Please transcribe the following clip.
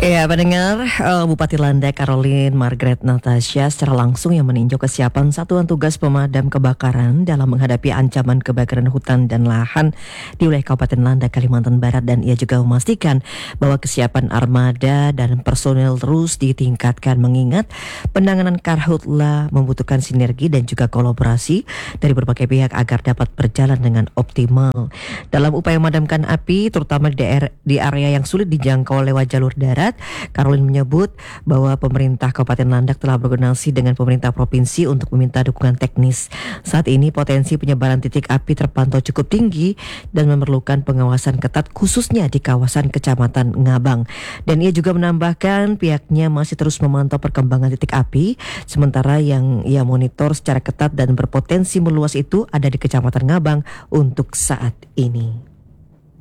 Ya, pendengar, Bupati Landak Caroline Margaret Natasha secara langsung yang meninjau kesiapan Satuan Tugas Pemadam Kebakaran dalam menghadapi ancaman kebakaran hutan dan lahan di wilayah Kabupaten Landak, Kalimantan Barat, dan ia juga memastikan bahwa kesiapan armada dan personel terus ditingkatkan mengingat penanganan karhutla membutuhkan sinergi dan juga kolaborasi dari berbagai pihak agar dapat berjalan dengan optimal. Dalam upaya memadamkan api, terutama di area yang sulit dijangkau lewat jalur darat, Caroline menyebut bahwa pemerintah Kabupaten Landak telah berkoordinasi dengan pemerintah provinsi untuk meminta dukungan teknis. Saat ini potensi penyebaran titik api terpantau cukup tinggi dan memerlukan pengawasan ketat khususnya di kawasan Kecamatan Ngabang. Dan ia juga menambahkan pihaknya masih terus memantau perkembangan titik api, sementara yang ia monitor secara ketat dan berpotensi meluas itu ada di Kecamatan Ngabang untuk saat ini.